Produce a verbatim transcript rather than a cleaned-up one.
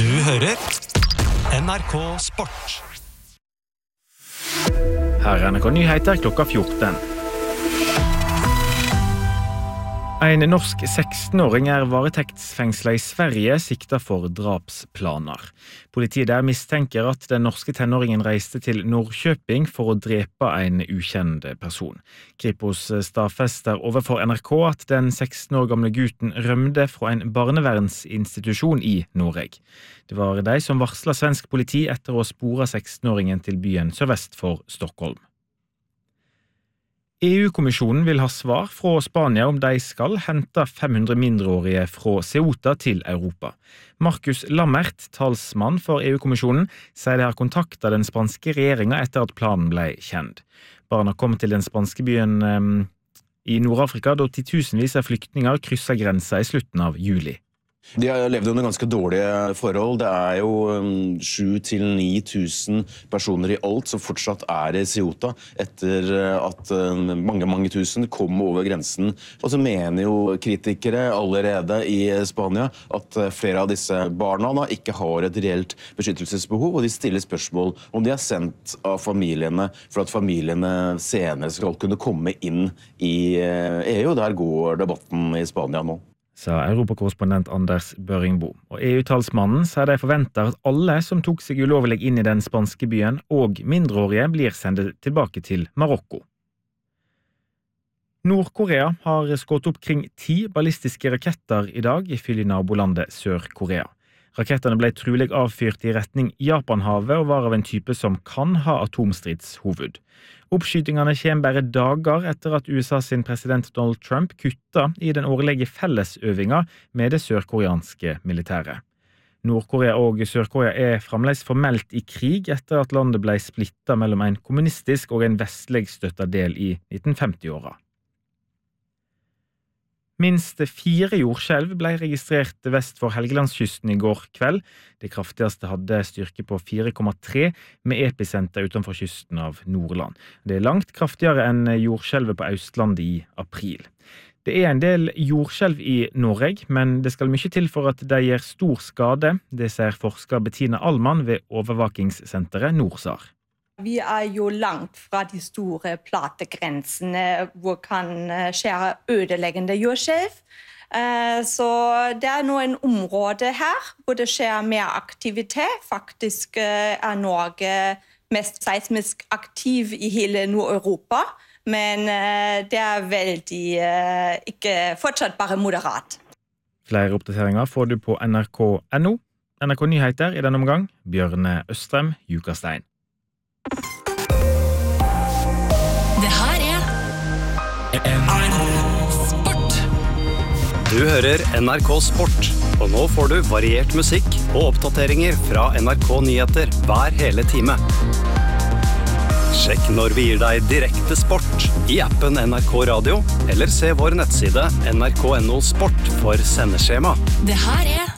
Du hører N R K Sport. Her er N R K Nyheter klokka fjorten. En norsk seksten-åring er varetektsfengslet i Sverige sikta for drapsplaner. Politiet der mistenker at den norske tenåringen reiste til Norrköping for å drepe en ukjent person. Kripos stadfester overfor N R K at den seksten år gamle gutten rømte fra en barnevernsinstitusjon i Norge. Det var de som varslet svensk politi etter å spore seksten-åringen til byen sørvest for Stockholm. E U-kommisjonen vil ha svar fra Spania om de skal hente fem hundre mindreårige fra Ceuta til Europa. Markus Lammert, talsmann for E U-kommisjonen, sier de har kontaktet den spanske regjeringen etter at planen ble kjent. Barna kom til den spanske byen um, i Nord-Afrika da titusenvis av flyktninger krysset grensa i slutten av juli. De har levd under ganske dårlige forhold. Det er jo sju til ni tusen personer i alt som fortsatt er i Ceuta etter at mange, mange tusen kom over grensen. Og så mener jo kritikere allerede i Spania at flere av disse barna da ikke har et reelt beskyttelsesbehov, og de stiller spørsmål om de er sendt av familiene for at familiene senere skal kunne komme inn i E U. Der går debatten i Spania nå, sa europakorrespondent Anders Børingbo. Og E U-talsmannen sier de forventer at alle som tok seg ulovlig inn i den spanske byen og mindreårige blir sendt tilbake til Marokko. Nord-Korea har skutt opp kring ti ballistiske raketter i dag, ifølge nabolandet Sør-Korea. Rakettene ble trolig avfyrt i retning Japanhavet og var av en type som kan ha atomstridshoved. Oppskytingene kommer bare dager etter at U S A sin president Donald Trump kutta i den årlige fellesøvinga med det sørkoreanske militæret. Nord-Korea og Sør-Korea er fremdeles formelt i krig etter at landet ble splittet mellom en kommunistisk og en vestlig støttet del i nitten femti-åra. Minst fire jordskjelv ble registrert vest for Helgelandskysten i går kveld. Det kraftigste hadde styrke på fire komma tre med episenter utenfor kysten av Nordland. Det er langt kraftigere enn jordskjelvet på Østlandet i april. Det er en del jordskjelv i Norge, men det skal mye til for at de gjør stor skade. Det sier forsker Bettina Allmann ved overvåkingssenteret NORSAR. Vi er jo langt fra de store plategrensene hvor kan skjære ødeleggende jordskjelv. Så det er nå en område her hvor det skjer mer aktivitet. Faktisk er Norge mest seismisk aktiv i hele Nord-Europa, men det er veldig ikke fortsatt bare moderat. Flere oppdateringer får du på N R K punktum N O. N R K Nyheter i denne omgang, Bjørne Østrem, Jukastein. Det her er N R K Sport. Du hører N R K Sport, og nå får du variert musikk og oppdateringer fra N R K Nyheter hver hele time. Sjekk når vi gir deg direkte sport i appen N R K Radio, eller se vår nettside N R K punktum N O Sport for sendeskjema. Det her er